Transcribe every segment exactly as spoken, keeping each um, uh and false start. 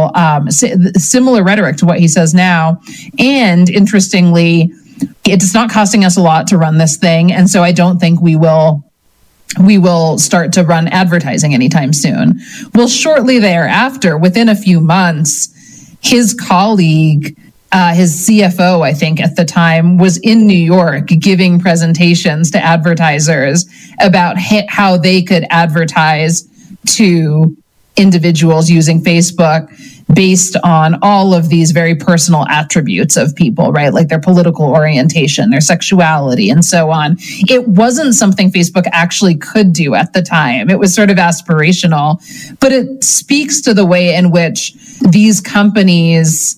people um, similar rhetoric to what he says now. And interestingly, it's not costing us a lot to run this thing. And so I don't think we will we will start to run advertising anytime soon. Well, shortly thereafter, within a few months, his colleague, uh, his C F O, I think at the time, was in New York giving presentations to advertisers about ha- how they could advertise to individuals using Facebook based on all of these very personal attributes of people, right? Like their political orientation, their sexuality, and so on. It wasn't something Facebook actually could do at the time. It was sort of aspirational, but it speaks to the way in which these companies'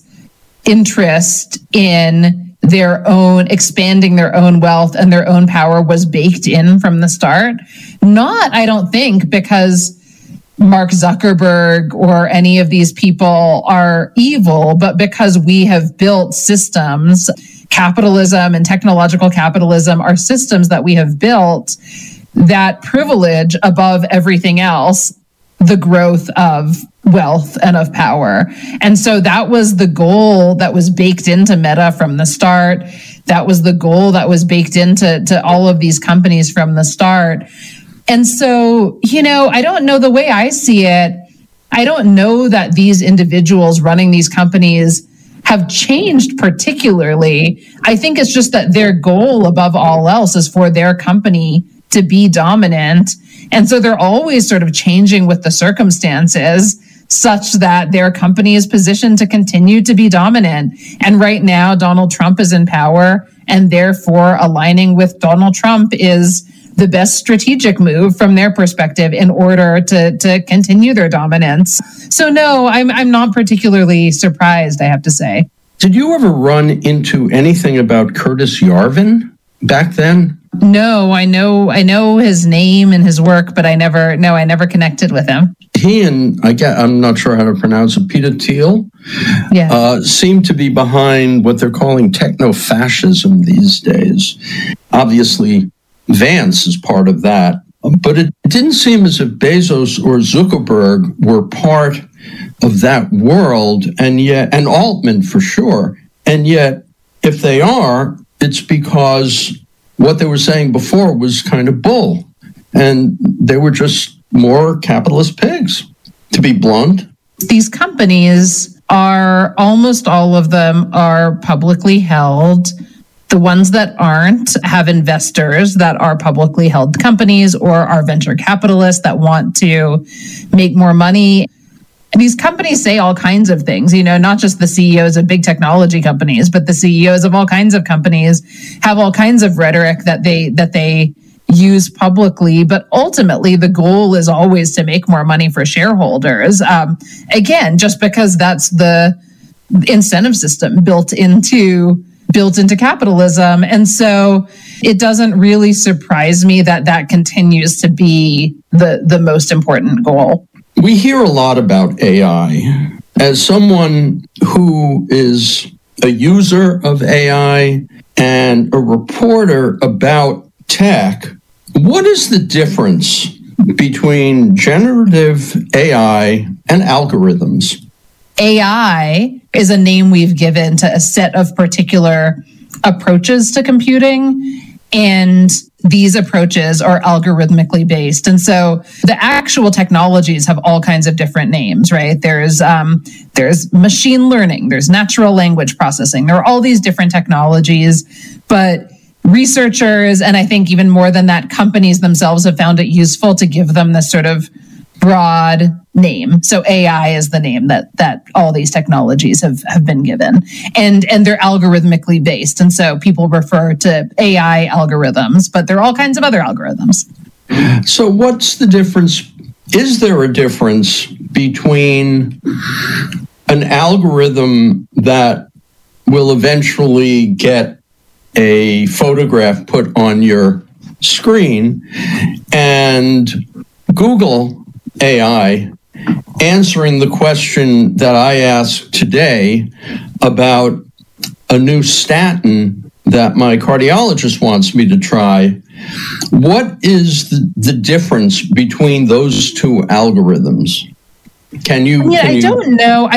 interest in their own, expanding their own wealth and their own power was baked in from the start. Not, I don't think, because Mark Zuckerberg or any of these people are evil, but because we have built systems, capitalism and technological capitalism are systems that we have built that privilege above everything else the growth of wealth and of power. And so that was the goal that was baked into Meta from the start. That was the goal that was baked into to all of these companies from the start. And so, you know, I don't know, the way I see it, I don't know that these individuals running these companies have changed particularly. I think it's just that their goal above all else is for their company to be dominant. And so they're always sort of changing with the circumstances such that their company is positioned to continue to be dominant. And right now, Donald Trump is in power, and therefore aligning with Donald Trump is the best strategic move from their perspective in order to, to continue their dominance. So no, I'm I'm not particularly surprised, I have to say. Did you ever run into anything about Curtis Yarvin back then? No, I know I know his name and his work, but I never no, I never connected with him. He and I get I'm not sure how to pronounce it, Peter Thiel, yeah, uh, seem to be behind what they're calling techno-fascism these days. Obviously, Vance is part of that, but it didn't seem as if Bezos or Zuckerberg were part of that world, and yet, and Altman for sure. And yet, if they are, it's because what they were saying before was kind of bull, and they were just more capitalist pigs, to be blunt. These companies are, almost all of them are publicly held. The ones that aren't have investors that are publicly held companies or are venture capitalists that want to make more money. These companies say all kinds of things, you know, not just the C E Os of big technology companies, but the C E Os of all kinds of companies have all kinds of rhetoric that they that they use publicly. But ultimately, the goal is always to make more money for shareholders. Um, again, just because that's the incentive system built into built into capitalism. And so it doesn't really surprise me that that continues to be the, the most important goal. We hear a lot about A I. As someone who is a user of A I and a reporter about tech, what is the difference between generative A I and algorithms? A I is a name we've given to a set of particular approaches to computing, and these approaches are algorithmically based. And so the actual technologies have all kinds of different names, right? There's um, there's machine learning, there's natural language processing. There are all these different technologies, but researchers, and I think even more than that, companies themselves have found it useful to give them this sort of broad name. So A I is the name that that all these technologies have, have been given. And and they're algorithmically based. And so people refer to A I algorithms, but there are all kinds of other algorithms. So what's the difference? Is there a difference between an algorithm that will eventually get a photograph put on your screen and Google A I answering the question that I asked today about a new statin that my cardiologist wants me to try? What is the, the difference between those two algorithms? Can you? Yeah, can I you... don't know.